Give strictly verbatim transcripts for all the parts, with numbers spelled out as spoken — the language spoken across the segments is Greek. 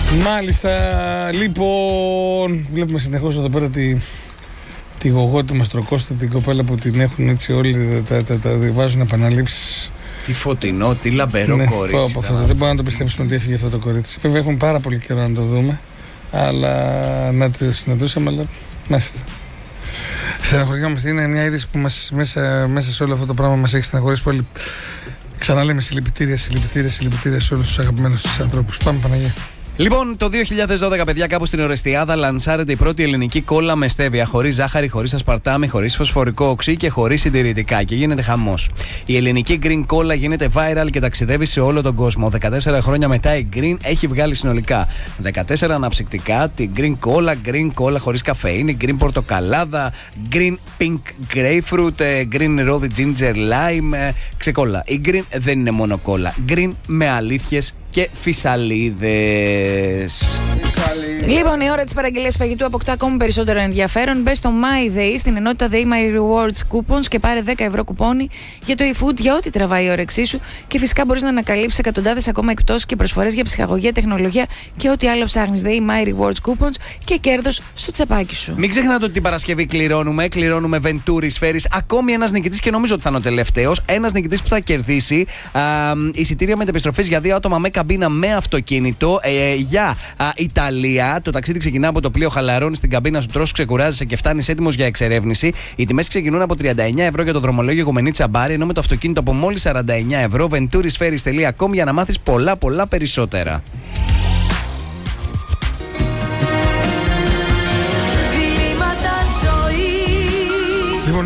Μάλιστα, λοιπόν, βλέπουμε συνεχώς εδώ πέρα τη, τη γογό, τη Μαστροκώστα, την κοπέλα που την έχουν έτσι όλοι, τα, τα, τα, τα βάζουν επαναλήψεις. Τι φωτεινό, τι λαμπερό, ναι, κορίτσι. Πω, πω, δεν μπορώ να το πιστέψουμε ότι έφυγε αυτό το κορίτσι. Βέβαια έχουμε πάρα πολύ καιρό να το δούμε, αλλά να το συναντούσαμε, αλλά μάλιστα. Στεναχωριόμαστε, είναι μια είδηση που μας, μέσα, μέσα σε όλο αυτό το πράγμα μας έχει στεναχωρήσει πολύ. Ξαναλέμε συλληπιτήρια, συλληπιτήρια, συλληπιτήρια σε όλους τους αγαπημένους τους ανθρώπους. Πάμε, Παναγία. Λοιπόν, το δύο χιλιάδες δώδεκα, παιδιά, κάπου στην Ορεστιάδα λανσάρεται η πρώτη ελληνική κόλλα με στέβια. Χωρίς ζάχαρη, χωρίς ασπαρτάμι, χωρίς φωσφορικό οξύ και χωρίς συντηρητικά. Και γίνεται χαμός. Η ελληνική Green Cola γίνεται viral και ταξιδεύει σε όλο τον κόσμο. δεκατέσσερα χρόνια μετά η Green έχει βγάλει συνολικά δεκατέσσερα αναψυκτικά. Την Green Cola, Green Cola χωρίς καφεΐνη, Green Πορτοκαλάδα, Green Pink Grapefruit, Green Rose Ginger Lime. Ξεκόλλα. Η Green δεν είναι μόνο κόλλα. Green με αλήθειες και φυσαλίδες. Λοιπόν, η ώρα της παραγγελίας φαγητού αποκτά ακόμη περισσότερο ενδιαφέρον. Μπες στο MyDay στην ενότητα Day My Rewards Coupons και πάρε δέκα ευρώ κουπόνι για το eFood για ό,τι τραβάει η όρεξή σου. Και φυσικά μπορείς να ανακαλύψεις εκατοντάδες ακόμα εκπτώσεις και προσφορές για ψυχαγωγία, τεχνολογία και ό,τι άλλο ψάχνεις. Day My Rewards Coupons και κέρδος στο τσαπάκι σου. Μην ξεχνάτε ότι την Παρασκευή κληρώνουμε. Κληρώνουμε Venturi Spheris. Ακόμη ένας νικητής και νομίζω ότι θα είναι ο τελευταίος. Ένας νικητής που θα κερδίσει α, εισιτήρια μετεπιστροφής για δύο άτομα με καμπίνα με αυτοκίνητο ε, για α, Ιταλία. Το ταξίδι ξεκινά από το πλοίο, χαλαρώνει στην καμπίνα σου, τρως, ξεκουράζεσαι και φτάνεις έτοιμος για εξερεύνηση. Οι τιμές ξεκινούν από τριάντα εννέα ευρώ για το δρομολόγιο Γομενίτσα Μπάρι, ενώ με το αυτοκίνητο από μόλις σαράντα εννέα ευρώ. Venturi Spheris τελεία com για να μάθεις πολλά πολλά περισσότερα. Λοιπόν,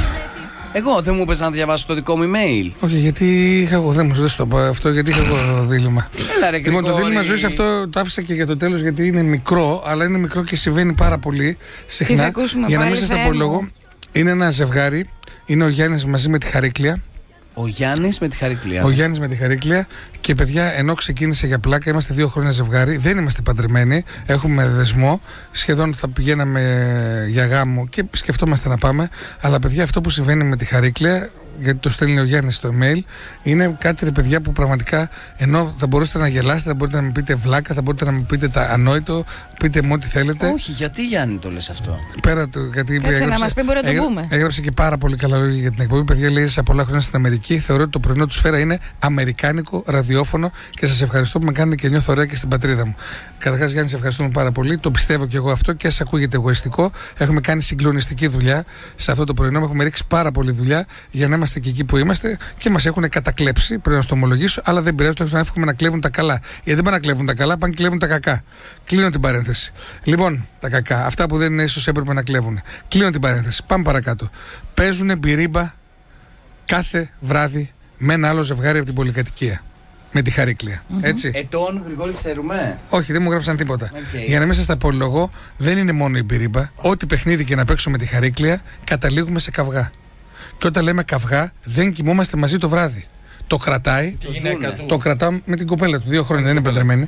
εγώ δεν μου είπες να διαβάσω το δικό μου email. όχι, γιατί είχα εγώ, δεν μου δεν το πω αυτό, γιατί είχα εγώ δίλημμα. Έλα ρε Λοιπόν, το δίλημμα ζωής αυτό το άφησα και για το τέλος, γιατί είναι μικρό, αλλά είναι μικρό και συμβαίνει πάρα πολύ συχνά. Για να μην σας τα πω λόγο, είναι ένα ζευγάρι, είναι ο Γιάννης μαζί με τη Χαρίκλια. Ο Γιάννης με τη Χαρίκλια. Ο Γιάννης με τη Χαρίκλια. Και παιδιά, ενώ ξεκίνησε για πλάκα, είμαστε δύο χρόνια ζευγάρι, δεν είμαστε παντρεμένοι, έχουμε δεσμό. Σχεδόν θα πηγαίναμε για γάμο και σκεφτόμαστε να πάμε. Αλλά παιδιά, αυτό που συμβαίνει με τη Χαρίκλια, γιατί το στέλνει ο Γιάννης στο email, είναι κάτι, ρε παιδιά, που πραγματικά ενώ θα μπορούσατε να γελάσετε, θα μπορείτε να μου πείτε βλάκα, θα μπορείτε να μου πείτε τα ανόητο, πείτε μου ό,τι θέλετε. Όχι, γιατί Γιάννη το λες αυτό? Πέρα του, γιατί Κάτσε έγραψε, να μας πει, μπορεί να το πούμε. Έγραψε και πάρα πολύ καλά λόγια για την εκπομπή. Παιδιά, λέει σε πολλά χρόνια στην Αμερική. Θεωρώ ότι το πρωινό του Σφαίρα είναι αμερικάνικο ραδιόφωνο και σας ευχαριστώ που με κάνετε και νιώθω ωραία και στην πατρίδα μου. Καταρχάς, Γιάννη, σε ευχαριστούμε πάρα πολύ. Το πιστεύω και εγώ αυτό και σας ακούγεται εγωιστικό. Έχουμε κάνει συγκλονιστική δουλειά σε αυτό το πρωινό. Έχουμε ρίξει πάρα πολύ δουλειά για να είμαστε και εκεί που είμαστε και μας έχουν κατακλέψει, πρέπει να στο ομολογήσω, αλλά δεν πειράζει, τουλάχιστον εύχομαι να κλέβουν τα καλά. Γιατί δεν πάνε να κλέβουν τα καλά, πάνε να κλέβουν τα κακά. Κλείνω την παρένθεση. Λοιπόν, τα κακά, αυτά που δεν ίσως έπρεπε να κλέβουν. Κλείνω την παρένθεση. Πάμε παρακάτω. Παίζουν μπυρίμπα κάθε βράδυ με ένα άλλο ζευγάρι από την πολυκατοικία. Με τη Χαρίκλια. Mm-hmm. Έτσι. Ετών, Γρηγόρη, ξέρουμε. Όχι, δεν μου γράψαν τίποτα. Okay. Για να μην σας τα απολογώ, δεν είναι μόνο η μπυρίμπα. Ό,τι παιχνίδι και να παίξουμε με τη Χαρίκλια, καταλήγουμε σε καυγά. Και όταν λέμε καυγά, δεν κοιμόμαστε μαζί το βράδυ. Το κρατάει. Το, γυναίκα του. Το κρατάω με την κοπέλα του. Δύο χρόνια, δεν είναι παντρεμένη.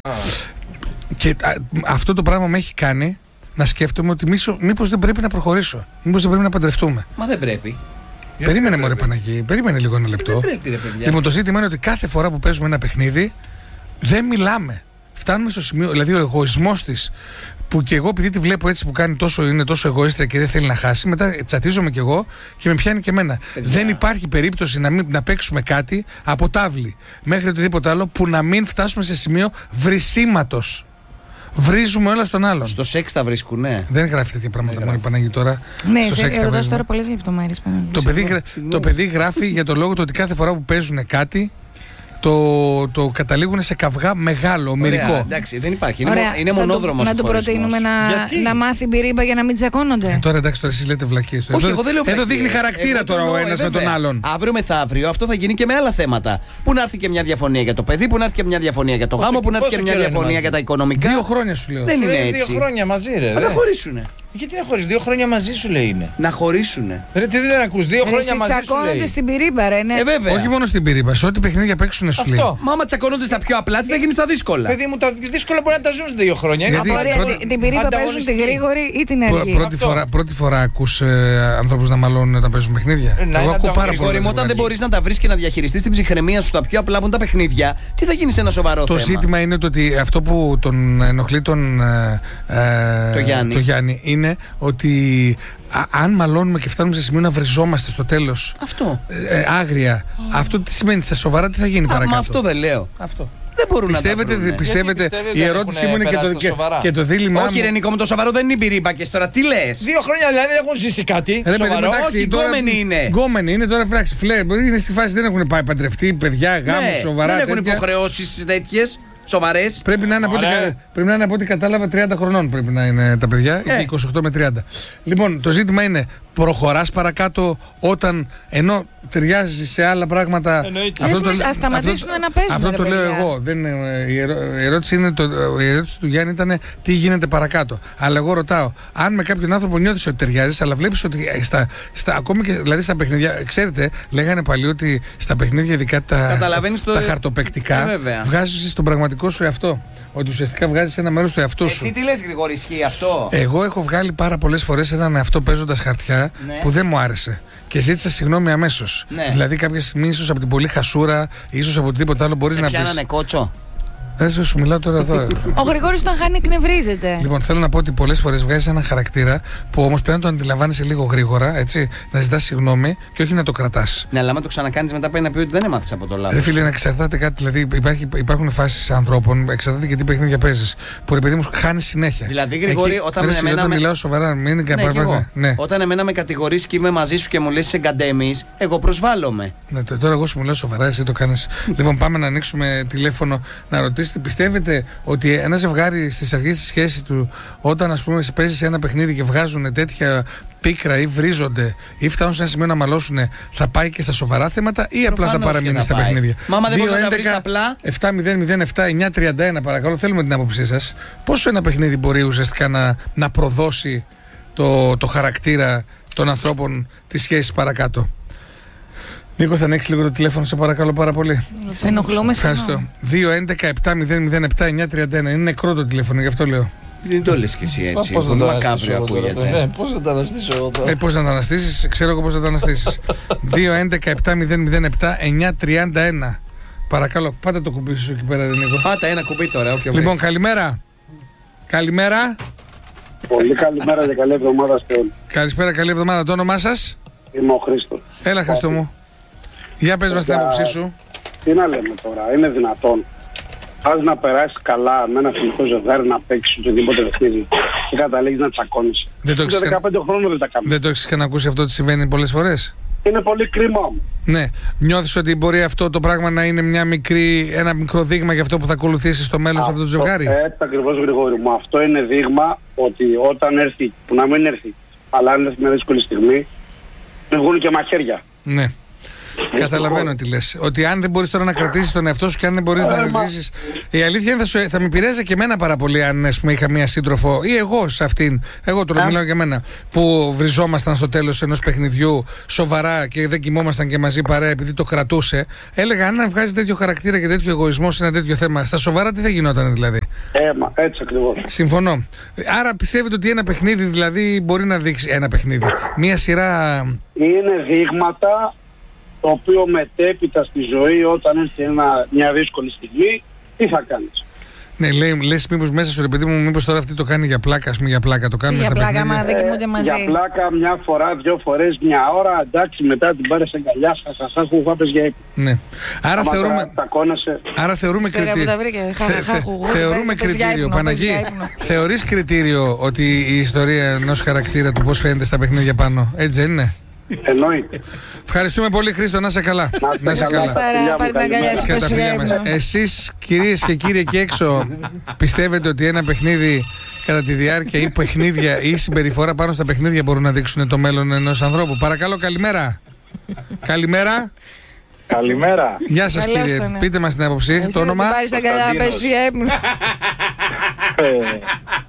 Και α, αυτό το πράγμα με έχει κάνει να σκέφτομαι ότι μήπως δεν πρέπει να προχωρήσω. Μήπως δεν πρέπει να παντρευτούμε. Μα δεν πρέπει. Περίμενε, μωρέ Παναγί, περίμενε λίγο ένα λεπτό. Δεν πρέπει, ρε παιδιά. Λοιπόν, το ζήτημα είναι ότι κάθε φορά που παίζουμε ένα παιχνίδι δεν μιλάμε. Φτάνουμε στο σημείο, δηλαδή ο εγωισμός της, που και εγώ επειδή τη βλέπω έτσι που κάνει τόσο, είναι τόσο εγωίστρια και δεν θέλει να χάσει, μετά τσατίζομαι κι εγώ και με πιάνει και εμένα. Παιδιά. Δεν υπάρχει περίπτωση να, μην, να παίξουμε κάτι από τάβλη μέχρι οτιδήποτε άλλο που να μην φτάσουμε σε σημείο βρυσίματος. Βρίζουμε όλα στον άλλον. Στο σεξ τα βρίσκουνε. Δεν γράφει τέτοια πράγματα μόνο η Παναγί τώρα. Ναι, σε ρωτάς τώρα πολλές λεπτομέρειες, Παναγί. Το παιδί, το παιδί γράφει για το λόγο του ότι κάθε φορά που παίζουν κάτι το, το καταλήγουν σε καυγά μεγάλο, ομηρικό. Εντάξει, δεν υπάρχει. Είναι, Ωραία, είναι μονόδρομος. Να του προτείνουμε να, να μάθει μπυρίμπα για να μην τσακώνονται. Ε, τώρα εντάξει, τώρα εσείς λέτε βλακίες. Όχι, εδώ, εγώ δεν λέω εδώ δείχνει χαρακτήρα τώρα ο ένας με τον άλλον. Αύριο μεθαύριο αυτό θα γίνει και με άλλα θέματα. Πού να έρθει και μια διαφωνία για το παιδί, πού να έρθει και μια διαφωνία για το γάμο, πού να έρθει και μια διαφωνία για τα οικονομικά. Δύο χρόνια σου λέω. Δεν είναι έτσι. Δύο χρόνια μαζί, ρε. Θα τα χωρίσουνε. Γιατί να χωρίσει, δύο χρόνια μαζί σου λέει είναι. Να χωρίσουνε. Ρε, τι δεν ακούς, δύο χρόνια μαζί σου λέει. Τσακώνονται στην πυρίμπα, ρε. Ναι. Ε, βέβαια. Όχι μόνο στην πυρίμπα, σε ό,τι παιχνίδια παίξουν σου λέει. Αυτό. Μα άμα τσακώνονται στα πιο απλά, τι θα γίνει στα δύσκολα. Παιδί μου, τα δύσκολα μπορεί να τα ζουν δύο χρόνια. Γιατί Απορία, πρώτη- την- την πυρίμπα παίζουν τη γρήγορη ή την Πρω- αργή. Πρώτη Αυτό. φορά, πρώτη φορά ακούς ε, ανθρώπους να μαλώνουν όταν παίζουν παιχνίδια. Ε, να Εγώ είναι ακούω πάρα ανταγωνιστικό. πολύ. Γρηγόρη μου, όταν δεν μπορεί να τα βρει και να διαχειριστεί την ψυχραιμία σου στα πιο απλά που είναι τα παιχνίδια, τι θα γίνει σε ένα σοβαρό Το θέμα. ζήτημα είναι το ότι αυτό που τον ενοχλεί τον ε, ε, Το Γιάννη. το Γιάννη είναι ότι α, αν μαλώνουμε και φτάνουμε σε σημείο να βριζόμαστε στο τέλος Αυτό. ε, άγρια, αυτό τι σημαίνει στα σοβαρά, τι θα γίνει Α, παρακάτω. μα αυτό δεν λέω. Αυτό. Δεν μπορούν Πιστεύετε, να τα βρουνε. πιστεύετε, Γιατί πιστεύετε η ότι ερώτησή έχουν μου είναι και περάσει το, τα και, σοβαρά. και το δίλημά Όχι, μου. ρε Νίκο, με το σοβαρό δεν είναι η πυρίμπακες τώρα, τι λε. Δύο χρόνια δηλαδή δεν έχουν ζήσει κάτι. Ρε, παιδί, Σοβαρό. εντάξει, όχι, τώρα- γκόμενοι είναι. Γκόμενοι είναι τώρα, φράξει. Φλε, είναι στη φάση δεν έχουν πάει παντρευτεί, παιδιά, γάμου, σοβαρά. δεν έχουν τέτοια. υποχρεώσει τέτοιε σοβαρέ. Πρέπει να είναι από ό,τι Ωραία. κα- πρέπει να είναι από ό,τι κατάλαβα τριάντα χρονών πρέπει να είναι τα παιδιά, Ε. ή είκοσι οκτώ με τριάντα. Λοιπόν, το ζήτημα είναι, προχωράς παρακάτω όταν ενώ ταιριάζει σε άλλα πράγματα. Εννοείται. Λες, μες, ας σταματήσουν να παίζουν, Αυτό ρε το λέω παιδιά. εγώ. Δεν, είναι- η, ερώ- η ερώτηση είναι το, η ερώτηση του Γιάννη ήταν τι γίνεται παρακάτω. Αλλά εγώ ρωτάω, αν με κάποιον άνθρωπο νιώθεις ότι ταιριάζει, αλλά βλέπεις ότι ε, στα, στα, ακόμη και δηλαδή στα παιχνίδια, ξέρετε, λέγανε παλιοί ότι στα παιχνίδια, ειδικά τα, Καταλαβαίνεις το- τα χαρτοπαικτικά, Ε, βέβαια. βγάζεις τον πραγματικό σου εαυτό. Ότι ουσιαστικά βγάζεις ένα μέρος του εαυτού σου. Εσύ τι λε, Γρηγόρη, ισχύει αυτό. Εγώ έχω βγάλει πάρα πολλές φορές έναν εαυτό παίζοντας χαρτιά Ναι. που δεν μου άρεσε. Και ζήτησα συγγνώμη αμέσως. Ναι. Δηλαδή, κάποια στιγμή, ίσως από την πολύ χασούρα, ίσως από οτιδήποτε άλλο μπορεί Σε να πει. πιάνανε κότσο. Δεν σου μιλάω τώρα εδώ. Ο Γρηγόρης όταν χάνει εκνευρίζεται. Λοιπόν, θέλω να πω ότι πολλές φορές βγάζεις έναν χαρακτήρα που όμως πρέπει να το αντιλαμβάνεσαι λίγο γρήγορα, έτσι, να ζητάς συγγνώμη και όχι να το κρατάς. Ναι, αλλά άμα το ξανακάνει μετά πάει να πει ότι δεν έμαθε από το λάθο. Δεν φίλε, να εξαρτάται κάτι. Δηλαδή, υπάρχει, υπάρχουν φάσεις ανθρώπων, εξαρτάται και τι παιχνίδια παίζεις. Που ρε παιδί μου χάνει συνέχεια. Δηλαδή, Γρηγόρη, Εκεί- όταν ρε, με εσύ, εμένα με- μιλάω σοβαρά, μην είναι Ναι, κι καμπάρ- εγώ. ναι. Όταν εμένα με κατηγορεί και είμαι μαζί σου και μου λε σε γκαντέμι, εγώ προσβάλλομαι. Ναι, τ- τώρα εγώ σου μιλάω σοβαρά, εσύ το κάνεις. Λοιπόν, πάμε να ανοίξουμε τηλέφωνο να ρωτήσετε. Πιστεύετε ότι ένα ζευγάρι στις αρχές της σχέσης του, όταν ας πούμε παίζει σε ένα παιχνίδι και βγάζουν τέτοια πίκρα ή βρίζονται ή φτάνουν σε ένα σημείο να μαλώσουν, θα πάει και στα σοβαρά θέματα ή απλά θα Προφανώς παραμείνει και θα στα πάει. παιχνίδια? Μα άμα δεν μπορείς να τα βρεις απλά. επτά μηδέν μηδέν επτά εννιά τριάντα ένα, παρακαλώ, θέλουμε την άποψή σας. Πόσο ένα παιχνίδι μπορεί ουσιαστικά να, να προδώσει το, το χαρακτήρα των ανθρώπων της σχέσης παρακάτω? Νίκο, θα ανοίξει λίγο το τηλέφωνο, σε παρακαλώ πάρα πολύ. Σε ενοχλούμε σε Ευχαριστώ. δύο έντεκα επτά μηδέν μηδέν επτά εννιά τριάντα ένα. Είναι νεκρό το τηλέφωνο, γι' αυτό λέω. Δεν το λε κι εσύ έτσι. Πώς θα Πολύ το μακάβριο αναστήσω εγώ τώρα, ακούγεται. ναι, πώς θα το αναστήσω εγώ τώρα. Ε, πώς να τα αναστήσεις, ξέρω εγώ πώς θα τα αναστήσεις. δύο έντεκα επτά μηδέν μηδέν επτά εννιά τριάντα ένα. Παρακαλώ, πάτε το κουμπί σου εκεί πέρα, ρε Νίκο. Πάτα ένα κουμπί τώρα, όποιο Λοιπόν, βρεις. καλημέρα. Καλημέρα. Πολύ καλημέρα και καλή εβδομάδα σε όλους. Καλησπέρα, καλή εβδομάδα. Το όνομά σας? Είμαι ο Χρήστος. Έλα, Χριστό μου. Για πες μας την Για- άποψή σου. Τι να λέμε τώρα, είναι δυνατόν. Πας να περάσεις καλά με ένα φιλικό ζευγάρι, να παίξεις οτιδήποτε παιχνίδι και καταλήγεις να τσακώνεις. Δεν το έχεις Ούτε δεκαπέντε χρόνων δεν τα κάνουμε. Δεν το έχεις ξανακούσει αυτό ότι συμβαίνει πολλές φορές? Είναι πολύ κρίμα όμως. Ναι. Νιώθεις ότι μπορεί αυτό το πράγμα να είναι μια μικρή, ένα μικρό δείγμα για αυτό που θα ακολουθήσει στο μέλλον σε αυτό το ζευγάρι? Έτσι ακριβώς, Γρηγόρη μου. Αυτό είναι δείγμα ότι όταν έρθει, που να μην έρθει, αλλά αν έρθει μια δύσκολη στιγμή, βγουν και μαχαίρια. Ναι. Καταλαβαίνω τι λες. Ότι αν δεν μπορείς τώρα να κρατήσεις τον εαυτό σου και αν δεν μπορείς να ζήσεις. Η αλήθεια είναι θα, σου, θα με επηρέαζε και εμένα πάρα πολύ αν ας πούμε, είχα μία σύντροφο ή εγώ σε αυτήν. Εγώ τώρα μιλάω για μένα. Που βριζόμασταν στο τέλος ενός παιχνιδιού σοβαρά και δεν κοιμόμασταν και μαζί παρέα επειδή το κρατούσε. Έλεγα αν βγάζει τέτοιο χαρακτήρα και τέτοιο εγωισμό σε ένα τέτοιο θέμα. Στα σοβαρά τι θα γινόταν δηλαδή? Έμα, έτσι ακριβώς. Συμφωνώ. Άρα πιστεύετε ότι ένα παιχνίδι δηλαδή μπορεί να δείξει. Ένα παιχνίδι. Μία σειρά. Είναι δείγματα το οποίο μετέπειτα στη ζωή όταν έρθει ένα, μια δύσκολη στιγμή, τι θα κάνεις. Ναι, λέει, λες μήπως μέσα σου ρε παιδί μου, μήπως τώρα αυτή το κάνει για πλάκα, ας πούμε για πλάκα. Το κάνουμε Για στα πλάκα, παιχνίδια. μα δεν κοιμούνται μαζί. Για πλάκα μια φορά, δύο φορές, μια ώρα, εντάξει, μετά την πάρεις αγκαλιά, χαχαχά, χουχάπες για ύπνο. Ναι. Άρα Άμα θεωρούμε, τα- τακώνεσαι. άρα θεωρούμε Ιστορία που κριτήριο. τα βρήκε. Θε- Χαχαχά, θε- χουγού, Θεωρούμε πες- πες για κριτήριο. ύπνο, πες για Παναγί, ύπνο. θεωρείς κριτήριο ότι η ιστορία ενός χαρακτήρα του πώς φαίνεται στα παιχνίδια πάνω? Έτσι δεν είναι? Εννοείται. Ευχαριστούμε πολύ, Χρήστο. Να είσαι καλά. Να είστε καλά. Στάρα, Φιλιά μου, πάρε την αγκαλιά καλημέρα. σου, Και τα πες φιλιά για μας. ύπνο. Εσείς, κυρίες και κύριοι εκεί έξω, πιστεύετε ότι ένα παιχνίδι κατά τη διάρκεια ή παιχνίδια ή συμπεριφορά πάνω στα παιχνίδια μπορούν να δείξουν το μέλλον ενός ανθρώπου? Παρακαλώ, καλημέρα. Καλημέρα. Καλημέρα. Γεια σας, Καλώς κύριε. το, ναι. Πείτε μας την άποψή. Εσύ Το δεν όνομα? την πάρεις αγκαλιά, πες για ύπνο. Ε,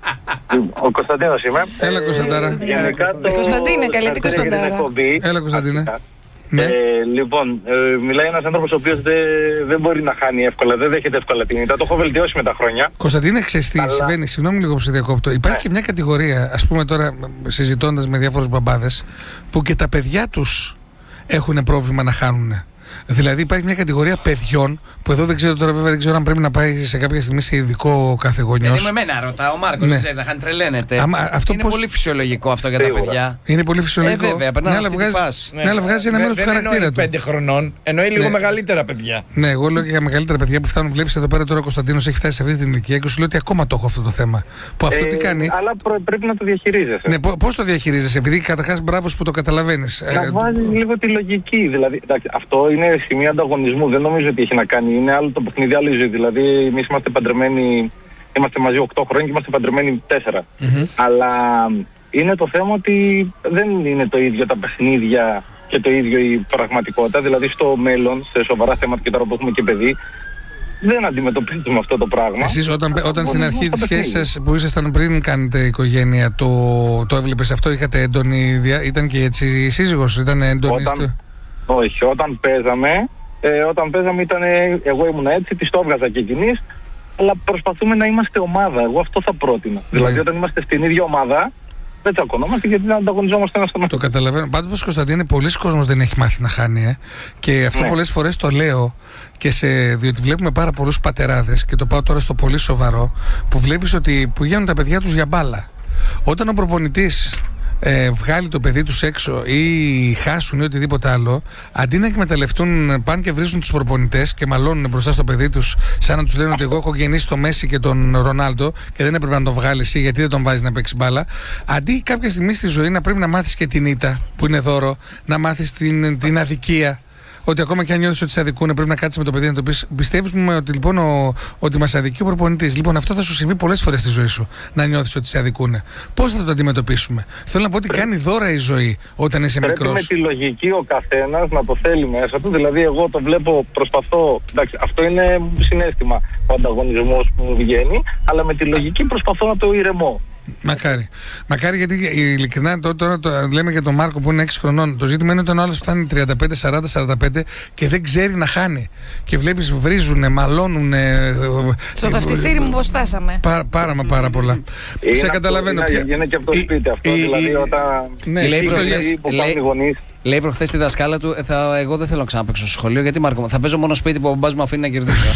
Ο Κωνσταντίνος είμαι. Έλα, Κωνσταντάρα. Γενικά το... Κωνσταντίνε, καλή την Κωνσταντάρα. Έλα, Κωνσταντίνε. Ναι. Ε, λοιπόν, ε, μιλάει ένας άνθρωπος ο οποίος δεν, δεν μπορεί να χάνει εύκολα, δεν δέχεται εύκολα την ήττα. Το έχω βελτιώσει με τα χρόνια. Κωνσταντίνε, ξέρεις τι συμβαίνει, συγγνώμη λίγο που σε διακόπτω. Υπάρχει και μια κατηγορία, ας πούμε τώρα, συζητώντας με διάφορους μπαμπάδες, που και τα παιδιά τους έχουν πρόβλημα να χάνουν. Δηλαδή υπάρχει μια κατηγορία παιδιών που εδώ δεν ξέρω τώρα, βέβαια δεν ξέρω αν πρέπει να πάει σε κάποια στιγμή σε ειδικό κάθε γονιός. Είναι με εμένα ρωτά, ο Μάρκος, ναι. Δεν ξέρει να χάνει, τρελαίνεται. Άμα, αυτό είναι πώς... πολύ φυσιολογικό αυτό για τα παιδιά. Είναι πολύ φυσιολογικό. Ε, βέβαια, περνάει να βγάζει, ναι, ναι, αλλά βγάζει ένα ναι, μέρος του χαρακτήρα του. πέντε χρονών, εννοεί λίγο ναι. μεγαλύτερα παιδιά. Ναι, εγώ λέω και για μεγαλύτερα παιδιά που φτάνουν. Βλέπεις εδώ πέρα τώρα ο Κωνσταντίνος έχει φτάσει σε αυτή την ηλικία και σου λέω ότι ακόμα το έχω αυτό το θέμα. Που αυτό ε, τι κάνει. Αλλά προ, πρέπει να το διαχειρίζεσαι. Ναι, πώς το διαχειρίζεσαι, επειδή καταρχάς μπράβο που το καταλαβαίνεις. Να ε, βάζεις λίγο τη λογική. Δηλαδή, εντάξει, αυτό είναι σημείο ανταγωνισμού. Δεν νομίζω ότι έχει να κάνει. Είναι άλλο το παιχνίδι, άλλη ζωή. Δηλαδή, εμείς είμαστε παντρεμένοι, είμαστε μαζί οκτώ χρόνια και είμαστε παντρεμένοι τέσσερα. Mm-hmm. Αλλά είναι το θέμα ότι δεν είναι το ίδιο τα παιχνίδια και το ίδιο η πραγματικότητα. Δηλαδή, στο μέλλον, σε σοβαρά θέματα και τώρα που έχουμε και παιδί, δεν αντιμετωπίζουμε αυτό το πράγμα. Εσείς όταν, όταν στην αρχή της σχέσης σας που ήσασταν πριν κάνετε οικογένεια, το, το έβλεπες αυτό, είχατε έντονη, ήταν και έτσι η σύζυγος, ήταν έντονη. Όταν, όχι, όταν παίζαμε, ε, όταν παίζαμε ήταν, εγώ ήμουν έτσι, της το έβγαζα και εκείνης, αλλά προσπαθούμε να είμαστε ομάδα, εγώ αυτό θα πρότεινα. Ναι. Δηλαδή όταν είμαστε στην ίδια ομάδα, δεν τσακωνόμαστε γιατί να ανταγωνιζόμαστε ένα στον άλλο. Το καταλαβαίνω. Πάντως, Κωνσταντίνε, πολλοί κόσμος δεν έχει μάθει να χάνει. Ε. Και αυτό ναι. πολλές φορές το λέω, και σε, διότι βλέπουμε πάρα πολλούς πατεράδες, και το πάω τώρα στο πολύ σοβαρό, που βλέπεις ότι πηγαίνουν τα παιδιά τους για μπάλα. Όταν ο προπονητής ε, βγάλει το παιδί τους έξω ή χάσουν ή οτιδήποτε άλλο, αντί να εκμεταλλευτούν, πάνε και βρίζουν τους προπονητές και μαλώνουν μπροστά στο παιδί τους, σαν να τους λένε ότι εγώ έχω γεννήσει το Μέση και τον Ρονάλντο και δεν έπρεπε να τον βγάλεις ή γιατί δεν τον βάζεις να παίξει μπάλα. Αντί κάποια στιγμή στη ζωή να πρέπει να μάθεις και την ήττα που είναι δώρο, να μάθεις την, την αδικία. Ότι ακόμα και αν νιώθεις ότι σε αδικούνε, πρέπει να κάτσεις με το παιδί να το πεις. Πιστεύεις μου ότι, λοιπόν, ο, ότι μας αδικεί ο προπονητής. Λοιπόν, αυτό θα σου συμβεί πολλές φορές στη ζωή σου. Να νιώθεις ότι σε αδικούνε. Πώς θα το αντιμετωπίσουμε? Θέλω να πω ότι κάνει δώρα η ζωή όταν είσαι πρέπει μικρός. Πρέπει με τη λογική ο καθένας να το θέλει μέσα του. Δηλαδή, εγώ το βλέπω, προσπαθώ. Εντάξει, αυτό είναι συναίσθημα ο ανταγωνισμός που μου βγαίνει. Αλλά με τη λογική προσπαθώ να το ηρεμώ. Μακάρι. Μακάρι, γιατί ειλικρινά τώρα το, το, το, λέμε για τον Μάρκο που είναι έξι χρονών. Το ζήτημα είναι όταν ο άλλος φτάνει τριάντα πέντε, σαράντα, σαράντα πέντε και δεν ξέρει να χάνει. Και βλέπεις βρίζουνε, μαλώνουνε. Στο βαφτιστήρι μου πως φτάσαμε. Πάρα, πάρα μα πάρα πολλά. Είναι σε καταλαβαίνω. Είναι, είναι και από το σπίτι αυτό. Η, δηλαδή η, όταν. Ναι, λέει προχθές, που λέει, οι γονείς. Λέει προχθές τη δασκάλα του, θα, εγώ δεν θέλω να ξαναπαίξω στο σχολείο, γιατί Μάρκο, θα παίζω μόνο σπίτι που ο μπαμπάς μου αφήνει να κερδίσω.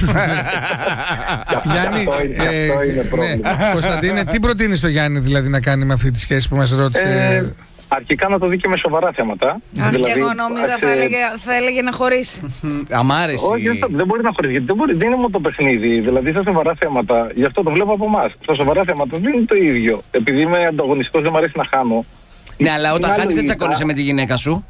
Γιάννη, Κωνσταντίνε, τι προτείνεις στο Γιάννη δηλαδή να κάνει με αυτή τη σχέση που μας ρώτησε? Αρχικά να το δει και με σοβαρά θέματα. Αχ, δηλαδή, και εγώ νόμιζα θα έλεγε, θα έλεγε να χωρίσει. Αμ' άρεσε. Όχι, δεν μπορεί να χωρίσει. Γιατί δεν, μπορεί, δεν είναι μόνο το παιχνίδι. Δηλαδή, στα σοβαρά θέματα, γι' αυτό το βλέπω από εμάς. Στα σοβαρά θέματα δεν είναι το ίδιο. Επειδή είμαι ανταγωνιστικός, δεν μου αρέσει να χάνω. Ναι, αλλά όταν χάνεις δεν τσακώνεσαι με τη γυναίκα σου.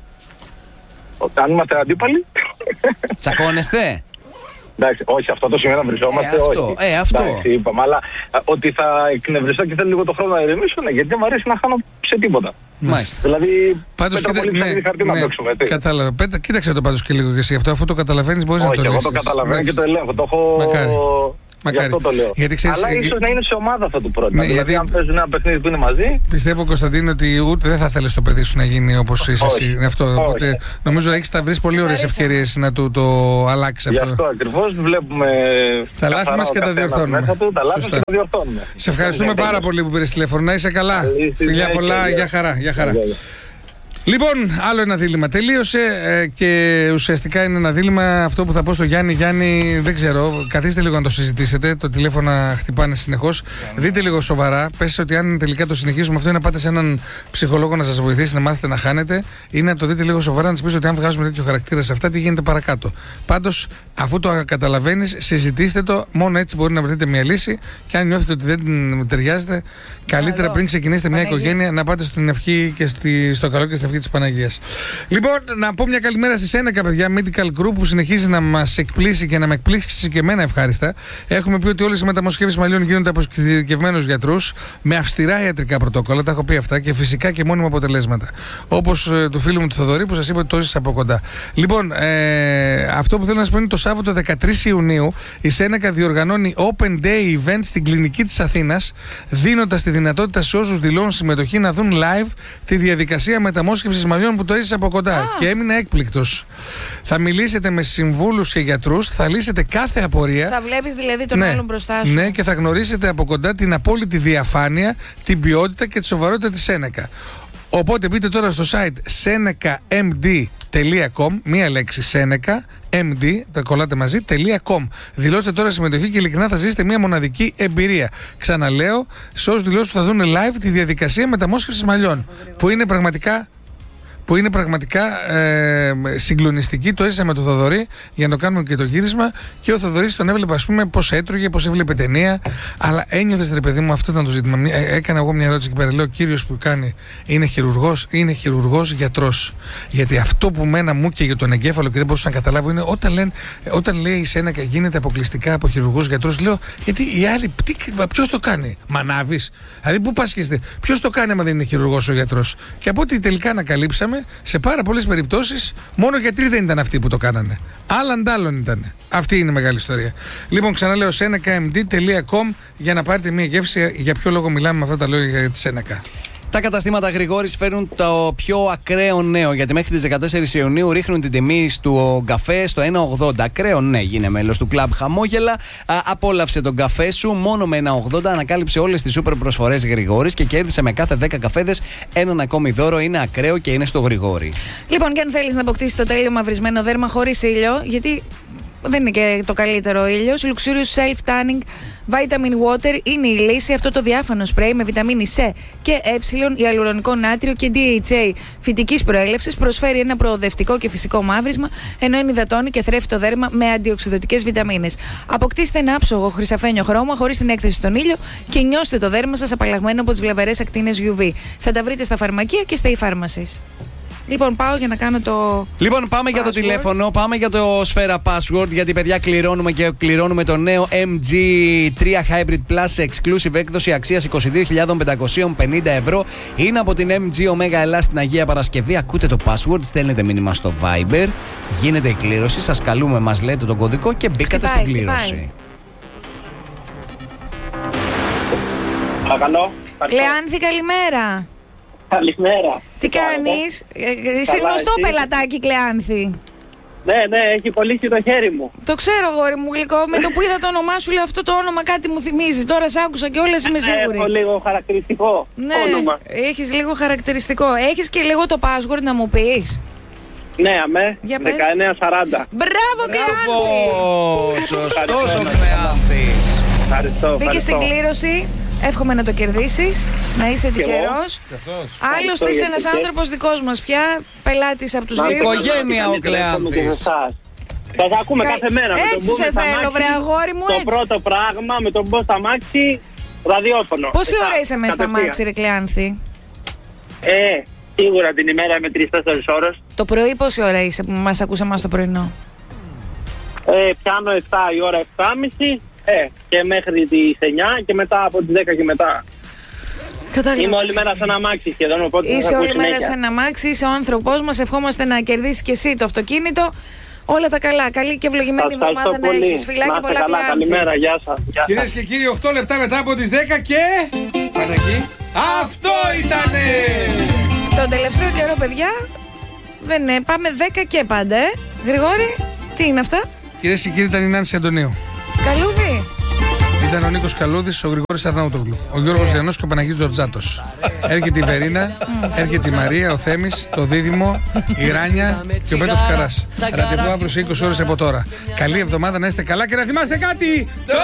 Αν είμαστε αντίπαλοι. Τσακώνεστε? Εντάξει, όχι, αυτό το σημείο να βρισκόμαστε. Ε, αυτό, όχι. ε, αυτό. Εντάξει, είπαμε, αλλά ότι θα εκνευριστώ και θέλω λίγο το χρόνο να ηρεμήσω, ναι, γιατί δεν μου αρέσει να χάνω σε τίποτα. Μάλιστα. Δηλαδή, πάντως, πέτρα πολύ ψάχνει χαρτί να παίξουμε. Κατάλαβα. Πέτα, κοίταξε το πάντως και λίγο και εσύ αυτό, αφού το καταλαβαίνεις μπορείς όχι, να το λύσεις. Όχι, εγώ το καταλαβαίνω και το ελέγχω. Το έχω. Μακάρι. Μακάρι. Γι' αυτό το λέω. Γιατί ξέρεις, αλλά ίσως να είναι σε ομάδα αυτό το πρώτο. Ναι, δηλαδή, γιατί... αν παίζουν ένα παιχνίδι που είναι μαζί. Πιστεύω, Κωνσταντίνε, ότι ούτε δεν θα θέλεις το παιδί σου να γίνει όπως είσαι εσύ. Αυτό. Όχι. Οπότε νομίζω έχεις τα βρεις πολύ ωραίες ευκαιρίες να του το αλλάξει αυτό. Γι' αυτό ακριβώς βλέπουμε. Τα λάθη μας και τα διορθώνουμε. Τα λάθη μας και τα διορθώνουμε. Σε ευχαριστούμε πάρα πολύ που πήρες τηλέφωνο. Να είσαι καλά. Φιλιά πολλά. Γεια χαρά. Λοιπόν, άλλο ένα δίλημμα τελείωσε ε, και ουσιαστικά είναι ένα δίλημμα αυτό που θα πω στο Γιάννη. Γιάννη, δεν ξέρω, καθίστε λίγο να το συζητήσετε. Το τηλέφωνα χτυπάνε συνεχώς. Δείτε λίγο σοβαρά. Πες ότι αν τελικά το συνεχίσουμε αυτό, είναι να πάτε σε έναν ψυχολόγο να σας βοηθήσει να μάθετε να χάνετε, ή να το δείτε λίγο σοβαρά, να της πεις ότι αν βγάζουμε τέτοιο χαρακτήρα σε αυτά, τι γίνεται παρακάτω. Πάντως, αφού το καταλαβαίνεις, συζητήστε το. Μόνο έτσι μπορεί να βρείτε μια λύση. Και αν νιώθετε ότι δεν ταιριάζετε, καλύτερα πριν ξεκινήσετε μια οικογένεια να πάτε στην ευχή και στη, στο καλό και στην ευχή της Παναγίας. Λοιπόν, να πω μια καλημέρα στη Σένεκα, παιδιά, Medical Group, που συνεχίζει να μας εκπλήσει και να με εκπλήσει και εμένα ευχάριστα. Έχουμε πει ότι όλες οι μεταμοσχεύσεις μαλλιών γίνονται από εξειδικευμένους γιατρούς με αυστηρά ιατρικά πρωτόκολλα, τα έχω πει αυτά, και φυσικά και μόνιμα αποτελέσματα. Όπως ε, του φίλου μου του Θοδωρή που σας είπα ότι το ζήσα από κοντά. Λοιπόν, ε, αυτό που θέλω να σας πω είναι το Σάββατο δεκατρείς Ιουνίου η Σένεκα διοργανώνει Open Day Event στην κλινική της Αθήνας, δίνοντας τη δυνατότητα σε όσους δηλώνουν συμμετοχή να δουν live τη διαδικασία μεταμόσχευσης μαλλιών που το έζησα από κοντά. Ah. Και έμεινα έκπληκτος. Θα μιλήσετε με συμβούλους και γιατρούς, θα λύσετε κάθε απορία. Θα βλέπεις δηλαδή τον ναι, άλλον μπροστά σου. Ναι, και θα γνωρίσετε από κοντά την απόλυτη διαφάνεια, την ποιότητα και τη σοβαρότητα της Σένεκα. Οπότε μπείτε τώρα στο site seneca m d τελεία com, μία λέξη Seneca εμ ντι, τα κολλάτε μαζί, .com. Δηλώστε τώρα συμμετοχή και ειλικρινά θα ζήσετε μια μοναδική εμπειρία. Ξαναλέω, σε όσους δηλώσουν θα δουν live τη διαδικασία μεταμόσχευσης μαλλιών, που είναι πραγματικά που είναι πραγματικά ε, συγκλονιστική. Το έζησα με τον Θοδωρή για να το κάνουμε και το γύρισμα. Και ο Θοδωρής τον έβλεπε, ας πούμε, πώς έτρωγε, πώς έβλεπε ταινία. Αλλά ένιωθες, ρε παιδί μου, αυτό ήταν το ζήτημα. Ε, έκανα εγώ μια ερώτηση εκεί πέρα. Λέω, ο κύριος που κάνει είναι χειρουργός, είναι χειρουργός γιατρός. Γιατί αυτό που μένα μου και για τον εγκέφαλο και δεν μπορούσα να καταλάβω είναι όταν, λένε, όταν λέει η Σένεκα γίνεται αποκλειστικά από χειρουργούς γιατρούς. Λέω, γιατί οι άλλοι, ποιος το κάνει, Μανάβης. Δηλαδή, πού πάσχεστε, ποιος το κάνει άμα δεν είναι χειρουργός ο γιατρός. Και από ό,τι τελικά ανακαλύψαμε, σε πάρα πολλές περιπτώσεις μόνο γιατροί δεν ήταν αυτοί που το κάνανε. Άλλαν τάλλον ήταν. Αυτή είναι η μεγάλη ιστορία. Λοιπόν, ξαναλέω, seneca m d τελεία com για να πάρετε μια γεύση για ποιο λόγο μιλάμε με αυτά τα λόγια για τη Σένεκα. Τα καταστήματα Γρηγόρης φέρνουν το πιο ακραίο νέο, γιατί μέχρι τις δεκατέσσερις Ιουνίου ρίχνουν την τιμή του καφέ στο ένα ογδόντα. Ακραίο, ναι, γίνε μέλος του κλαμπ χαμόγελα. Α, απόλαυσε τον καφέ σου μόνο με ένα ογδόντα. Ανακάλυψε όλες τις σούπερ προσφορές Γρηγόρης και κέρδισε με κάθε δέκα καφέδες έναν ακόμη δώρο. Είναι ακραίο και είναι στο Γρηγόρη. Λοιπόν, και αν θέλεις να αποκτήσεις το τέλειο μαυρισμένο δέρμα χωρίς ήλιο, γιατί δεν είναι και το καλύτερο ήλιος, Luxurious Self Tanning Vitamin Water είναι η λύση. Αυτό το διάφανο σπρέι με βιταμίνη C και Ε, ιαλουρονικό νάτριο και ντι έιτς έι φυτικής προέλευσης προσφέρει ένα προοδευτικό και φυσικό μαύρισμα, ενώ ενυδατώνει και θρέφει το δέρμα με αντιοξυδοτικές βιταμίνες. Αποκτήστε ένα άψογο χρυσαφένιο χρώμα χωρίς την έκθεση στον ήλιο και νιώστε το δέρμα σας απαλλαγμένο από τις βλαβερές ακτίνες γιου βι. Θα τα βρείτε στα φαρμακεία και στα e-pharmacies. Λοιπόν, πάω για να κάνω το. Λοιπόν, πάμε password. για το τηλέφωνο, πάμε για το Sfera Password. Γιατί, παιδιά, κληρώνουμε και κληρώνουμε το νέο εμ τζι τρία Hybrid Plus σε exclusive έκδοση αξίας είκοσι δύο χιλιάδες πεντακόσια πενήντα ευρώ. Είναι από την εμ τζι Omega Ελλάς στην Αγία Παρασκευή. Ακούτε το password, στέλνετε μήνυμα στο Viber, γίνεται η κλήρωση. Σας καλούμε, μας λέτε τον κωδικό και μπήκατε χτυπάει, στην κλήρωση. Παρακαλώ. Κλεάνθη, καλημέρα. Καλημέρα. Τι κάνεις, ε, είσαι γνωστό πελατάκι, Κλεάνθη. Ναι, ναι, έχει κολλήσει το χέρι μου. Το ξέρω, γόρι μου γλυκό. Με το που είδα το όνομά σου, λέω αυτό το όνομα κάτι μου θυμίζει. Τώρα σ' άκουσα και όλες είμαι σίγουρη. Έχω λίγο χαρακτηριστικό Ναι, όνομα. έχεις λίγο χαρακτηριστικό. Έχεις και λίγο το password να μου πεις. Ναι, αμέ. Για πες. δεκαεννιά σαράντα. Μπράβο, Κλεάνθη! Σωστός ο Κλεάνθης. Ευχαριστώ. Μπήκε στην κλήρωση. Εύχομαι να το κερδίσεις, να είσαι τυχερός. Άλλωστε είσαι ένας άνθρωπος δικός μας πια, πελάτης από τους λίγους. Οικογένεια ο Κλεάνθης. Σας ακούμε κάθε μέρα. Έτσι σε θέλω, βρε αγόρι μου, Το έτσι. πρώτο πράγμα με τον μπω στα μάξι, ραδιόφωνο. Πόση Εσάς, ώρα είσαι μέσα στα κατευθείαν. μάξι, ρε Κλεάνθη? Ε, σίγουρα την ημέρα με τρεις τέσσερις ώρες. Το πρωί πόση ώρα είσαι που μας ακούς εμάς το πρωινό? Ε, πιάνω επτά η ώρα, επτά και μισή. Ε, και μέχρι τις εννιά και μετά από τις δέκα και μετά. Κατάλαβα. Είμαι όλη μέρα σε ένα μάξι σχεδόν, οπότε θα Είσαι ακούω όλη μέρα συνέχεια. σε ένα μάξι, είσαι ο άνθρωπός μας. Ευχόμαστε να κερδίσεις και εσύ το αυτοκίνητο. Όλα τα καλά. Καλή και ευλογημένη Σας εβδομάδα ευχαριστώ να πολύ. έχεις. Φιλάκια Να είστε πολλά, καλά, Κλεάνθη. καλημέρα, γεια σας. Γεια σας. Κυρίες και κύριοι, οκτώ λεπτά μετά από τις δέκα και. Παναγί. Αυτό ήτανε! Τον τελευταίο καιρό, παιδιά, δεν είναι. Πάμε δέκα και πάντα, ε. Γρηγόρη, τι είναι αυτά? Κυρίες και κύριοι, ήταν η Νάνση Αντωνίου. Καλούδι. Ήταν ο Νίκος Καλούδης, ο Γρηγόρης Αρναούτογλου, ο Γιώργος Λιανός και ο Παναγίτης Τζορτζάτος. Έρχεται η Βερίνα, έρχεται η Μαρία, ο Θέμης, το Δίδυμο, η Ράνια και ο Πέτρος Καράς. Ραντεβού αύριο σε είκοσι ώρες από τώρα. Καλή εβδομάδα, να είστε καλά και να θυμάστε κάτι!